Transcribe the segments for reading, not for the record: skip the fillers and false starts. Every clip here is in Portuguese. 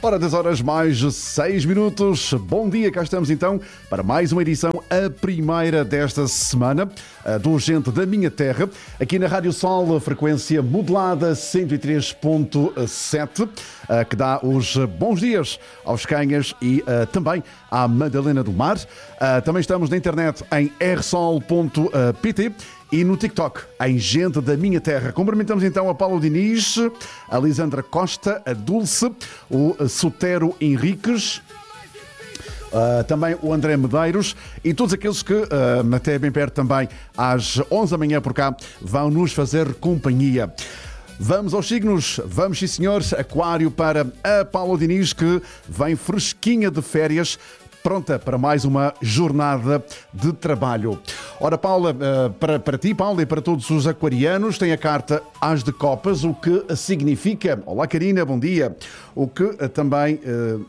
Ora, 10 horas mais 6 minutos. Bom dia, cá estamos então para mais uma edição, a primeira desta semana, do Gente da Minha Terra, aqui na Rádio Sol, frequência modulada 103.7, que dá os bons dias aos Canhas e também à Madalena do Mar. Também estamos na internet em rsol.pt e no TikTok, em Gente da Minha Terra. Cumprimentamos então a Paulo Diniz, a Lisandra Costa, a Dulce, o Sotero Henriques, também o André Medeiros e todos aqueles que, até bem perto também, às 11 da manhã por cá, vão nos fazer companhia. Vamos aos signos, vamos sim senhores. Aquário para a Paula Diniz, que vem fresquinha de férias, pronta para mais uma jornada de trabalho. Ora, Paula, para ti, Paula, e para todos os aquarianos, tem a carta As de Copas, o que significa... Olá, Karina, bom dia. O que também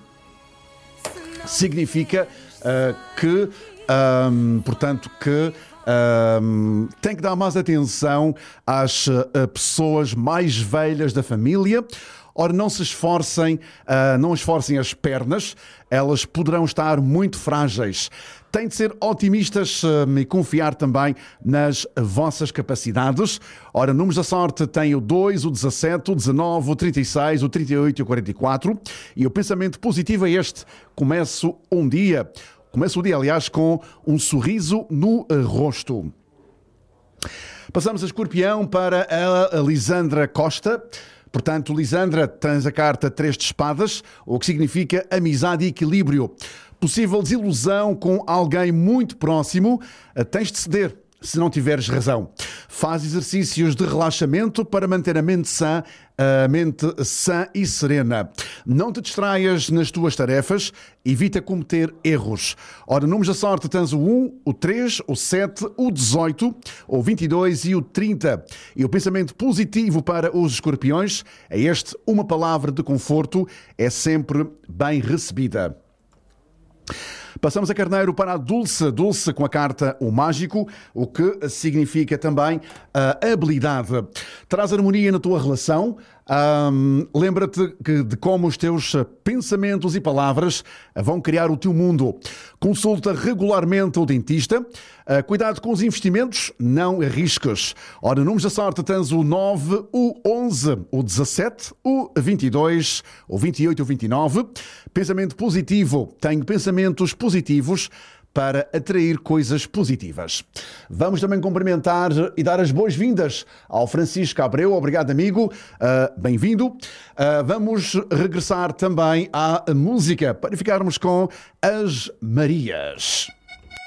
significa que, portanto, que tem que dar mais atenção às pessoas mais velhas da família. Ora, não se esforcem, não esforcem as pernas, elas poderão estar muito frágeis. Têm de ser otimistas e confiar também nas vossas capacidades. Ora, números da sorte têm o 2, o 17, o 19, o 36, o 38 e o 44. E o pensamento positivo é este: começo o dia, aliás, com um sorriso no rosto. Passamos a Escorpião para a Lisandra Costa. Portanto, Lisandra, tens a carta 3 de espadas, o que significa amizade e equilíbrio. Possível desilusão com alguém muito próximo, tens de ceder, se não tiveres razão. Faz exercícios de relaxamento para manter a mente sã e serena. Não te distraias nas tuas tarefas, evita cometer erros. Ora, números da sorte tens o 1, o 3, o 7, o 18, o 22 e o 30. E o pensamento positivo para os escorpiões é este: uma palavra de conforto é sempre bem recebida. Passamos a Carneiro para a Dulce. Dulce com a carta O Mágico, o que significa também a habilidade. Traz harmonia na tua relação. Lembra-te de como os teus pensamentos e palavras vão criar o teu mundo. Consulta regularmente o dentista. Cuidado com os investimentos, não arrisques. Ora, números da sorte tens o 9, o 11, o 17, o 22, o 28 e o 29. Pensamento positivo. Tenho pensamentos positivos para atrair coisas positivas. Vamos também cumprimentar e dar as boas-vindas ao Francisco Abreu. Obrigado, amigo. Bem-vindo. Vamos regressar também à música para ficarmos com as Marias.